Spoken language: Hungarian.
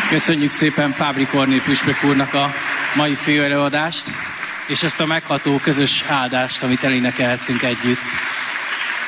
Köszönjük szépen Fábri Kornél püspök úrnak a mai főelőadást, és ezt a megható közös áldást, amit elénekelhettünk együtt.